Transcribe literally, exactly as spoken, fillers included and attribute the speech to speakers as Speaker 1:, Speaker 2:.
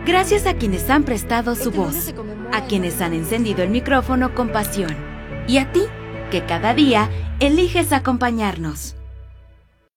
Speaker 1: Gracias a quienes han prestado su voz, a quienes han encendido el micrófono con pasión, y a ti, que cada día eliges acompañarnos.